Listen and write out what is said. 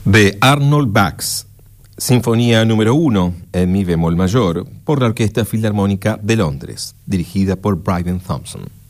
de Arnold Bax, Sinfonía número 1 en mi bemol mayor, por la Orquesta Filarmónica de Londres, dirigida por Brian Thompson.